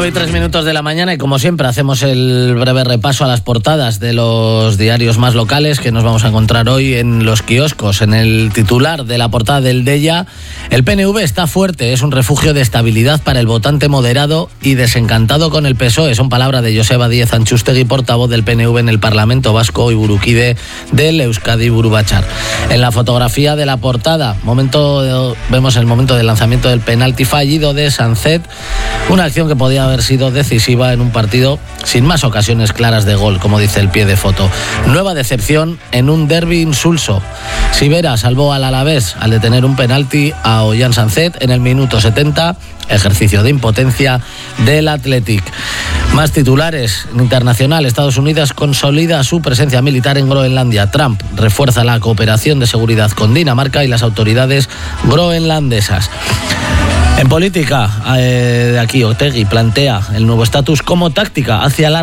8:03 de la mañana y como siempre hacemos el breve repaso a las portadas de los diarios más locales que nos vamos a encontrar hoy en los kioscos. En el titular de la portada del Deia, el PNV está fuerte, es un refugio de estabilidad para el votante moderado y desencantado con el PSOE. Son palabras de Joseba Díez Antxustegi, portavoz del PNV en el Parlamento Vasco y burukide del Euskadi Buru Batzar. En la fotografía de la portada vemos el momento del lanzamiento del penalti fallido de Sancet, una acción que podía haber sido decisiva en un partido sin más ocasiones claras de gol, como dice el pie de foto. Nueva decepción en un derbi insulso. Sivera salvó al Alavés al detener un penalti a Ollán Sancet en el minuto 70, ejercicio de impotencia del Athletic. Más titulares. Internacional. Estados Unidos consolida su presencia militar en Groenlandia. Trump refuerza la cooperación de seguridad con Dinamarca y las autoridades groenlandesas. En política, aquí Otegi plantea el nuevo estatus como táctica hacia la